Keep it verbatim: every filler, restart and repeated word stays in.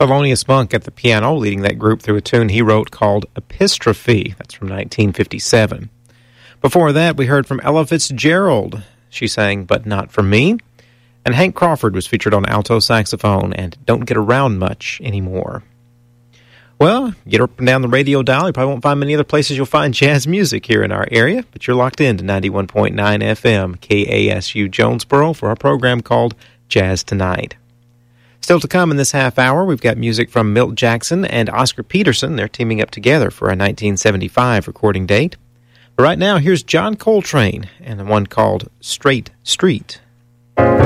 Thelonious Monk at the piano, leading that group through a tune he wrote called Epistrophe. That's from nineteen fifty-seven. Before that, we heard from Ella Fitzgerald. She sang But Not For Me. And Hank Crawford was featured on alto saxophone and Don't Get Around Much Anymore. Well, get up and down the radio dial. You probably won't find many other places you'll find jazz music here in our area, but you're locked in to ninety-one point nine F M, K A S U Jonesboro, for our program called Jazz Tonight. Still to come in this half hour, we've got music from Milt Jackson and Oscar Peterson. They're teaming up together for a nineteen seventy-five recording date. But right now, here's John Coltrane and the one called Straight Street.